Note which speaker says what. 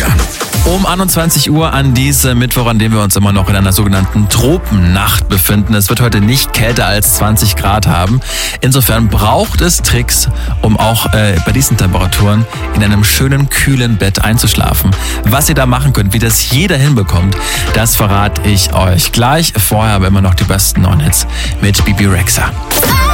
Speaker 1: Florian.
Speaker 2: Um 21 Uhr an diesem Mittwoch, an dem wir uns immer noch in einer sogenannten Tropennacht befinden. Es wird heute nicht kälter als 20 Grad haben. Insofern braucht es Tricks, um auch bei diesen Temperaturen in einem schönen, kühlen Bett einzuschlafen. Was ihr da machen könnt, wie das jeder hinbekommt, das verrate ich euch gleich. Vorher aber immer noch die besten neuen Hits mit Bebe Rexha.